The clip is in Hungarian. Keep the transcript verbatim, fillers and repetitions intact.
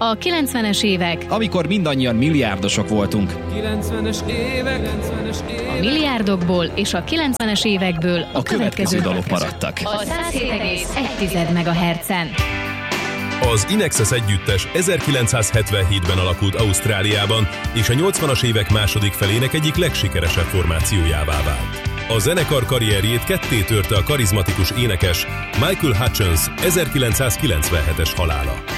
A kilencvenes évek, amikor mindannyian milliárdosok voltunk. kilencvenes évek, kilencvenes évek. A milliárdokból és a kilencvenes évekből A következő dalok maradtak. A száz hét egész egy megahertzen. Az Inexes együttes ezerkilencszázhetvenhétben alakult Ausztráliában, és a nyolcvanas évek második felének egyik legsikeresebb formációjává vált. A zenekar karrierjét ketté törte a karizmatikus énekes Michael Hutchence ezerkilencszázkilencvenhetes halála.